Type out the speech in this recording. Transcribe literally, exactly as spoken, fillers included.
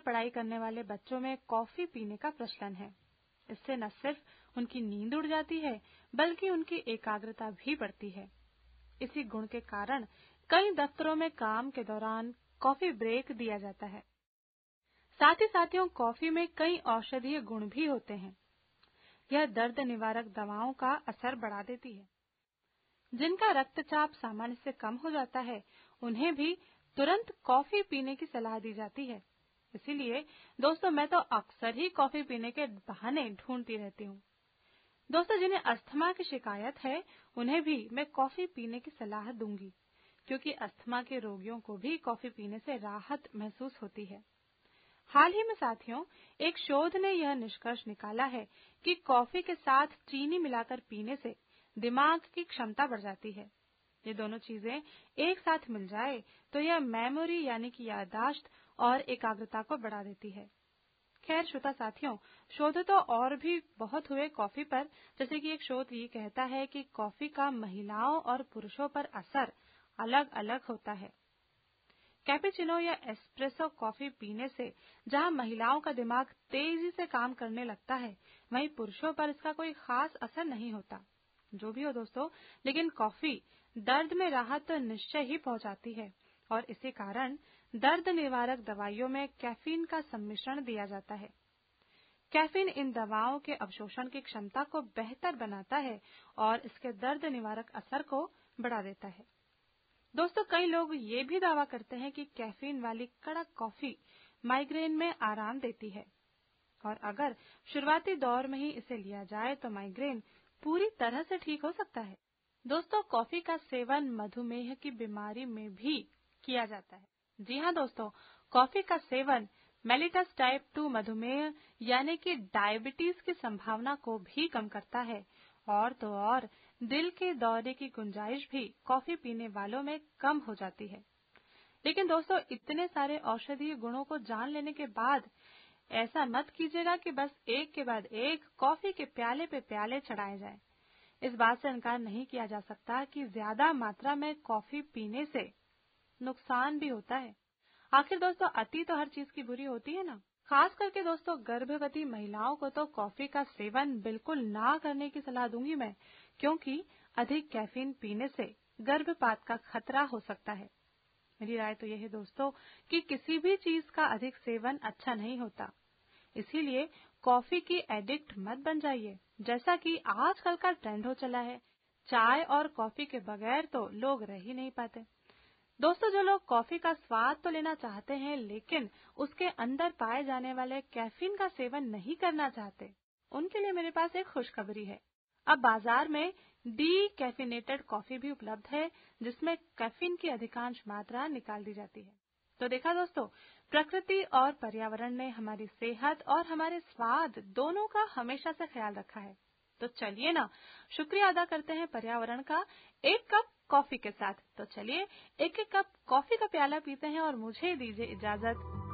पढ़ाई करने वाले बच्चों में कॉफी पीने का प्रचलन है। इससे न सिर्फ उनकी नींद उड़ जाती है, बल्कि उनकी एकाग्रता भी बढ़ती है। इसी गुण के कारण कई दफ्तरों में काम के दौरान कॉफी ब्रेक दिया जाता है। साथ ही साथियों, कॉफी में कई औषधीय गुण भी होते हैं। यह दर्द निवारक दवाओं का असर बढ़ा देती है। जिनका रक्तचाप सामान्य से कम हो जाता है, उन्हें भी तुरंत कॉफी पीने की सलाह दी जाती है। इसीलिए दोस्तों, मैं तो अक्सर ही कॉफी पीने के बहाने ढूंढती रहती हूँ। दोस्तों, जिन्हें अस्थमा की शिकायत है, उन्हें भी मैं कॉफी पीने की सलाह दूंगी, क्योंकि अस्थमा के रोगियों को भी कॉफी पीने से राहत महसूस होती है। हाल ही में साथियों, एक शोध ने यह निष्कर्ष निकाला है कि कॉफी के साथ चीनी मिलाकर पीने से दिमाग की क्षमता बढ़ जाती है। ये दोनों चीजें एक साथ मिल जाए तो यह मेमोरी यानी कि याददाश्त और एकाग्रता को बढ़ा देती है। खैर श्रोता साथियों, शोध तो और भी बहुत हुए कॉफी पर, जैसे कि एक शोध ये कहता है कि कॉफी का महिलाओं और पुरुषों पर असर अलग अलग होता है। कैपेचिनो या एस्प्रेसो कॉफी पीने से जहां महिलाओं का दिमाग तेजी से काम करने लगता है, वहीं पुरुषों पर इसका कोई खास असर नहीं होता। जो भी हो दोस्तों, लेकिन कॉफी दर्द में राहत तो निश्चय ही पहुंचाती है और इसी कारण दर्द निवारक दवाइयों में कैफीन का सम्मिश्रण दिया जाता है। कैफीन इन दवाओं के अवशोषण की क्षमता को बेहतर बनाता है और इसके दर्द निवारक असर को बढ़ा देता है। दोस्तों, कई लोग ये भी दावा करते हैं कि कैफीन वाली कड़क कॉफी माइग्रेन में आराम देती है और अगर शुरुआती दौर में ही इसे लिया जाए तो माइग्रेन पूरी तरह से ठीक हो सकता है। दोस्तों, कॉफी का सेवन मधुमेह की बीमारी में भी किया जाता है। जी हाँ दोस्तों, कॉफी का सेवन मेलिटस टाइप टू मधुमेह यानी कि डायबिटीज की संभावना को भी कम करता है और तो और दिल के दौरे की गुंजाइश भी कॉफी पीने वालों में कम हो जाती है। लेकिन दोस्तों, इतने सारे औषधीय गुणों को जान लेने के बाद ऐसा मत कीजिएगा कि बस एक के बाद एक कॉफी के प्याले पे प्याले चढ़ाए जाएं। इस बात से इनकार नहीं किया जा सकता कि ज्यादा मात्रा में कॉफी पीने से नुकसान भी होता है। आखिर दोस्तों, अति तो हर चीज की बुरी होती है ना। खास करके दोस्तों, गर्भवती महिलाओं को तो कॉफी का सेवन बिल्कुल ना करने की सलाह दूंगी मैं, क्योंकि अधिक कैफीन पीने से गर्भपात का खतरा हो सकता है। मेरी राय तो यह है दोस्तों कि किसी भी चीज का अधिक सेवन अच्छा नहीं होता। इसीलिए कॉफी की एडिक्ट मत बन जाइए, जैसा कि आजकल का ट्रेंड हो चला है। चाय और कॉफी के बगैर तो लोग रह ही नहीं पाते। दोस्तों, जो लोग कॉफी का स्वाद तो लेना चाहते हैं लेकिन उसके अंदर पाए जाने वाले कैफीन का सेवन नहीं करना चाहते, उनके लिए मेरे पास एक खुशखबरी है। अब बाजार में डी कैफिनेटेड कॉफी भी उपलब्ध है, जिसमें कैफीन की अधिकांश मात्रा निकाल दी जाती है। तो देखा दोस्तों, प्रकृति और पर्यावरण ने हमारी सेहत और हमारे स्वाद दोनों का हमेशा से ख्याल रखा है। तो चलिए ना, शुक्रिया अदा करते हैं पर्यावरण का एक कप कॉफी के साथ। तो चलिए एक एक कप कॉफी का प्याला पीते हैं और मुझे दीजिए इजाजत।